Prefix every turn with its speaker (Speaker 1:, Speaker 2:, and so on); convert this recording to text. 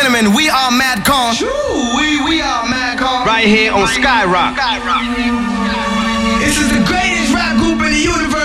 Speaker 1: gentlemen, we are Madcon.
Speaker 2: We are Madcon.
Speaker 1: Right here on Skyrock.
Speaker 2: This is the greatest rap group in the universe.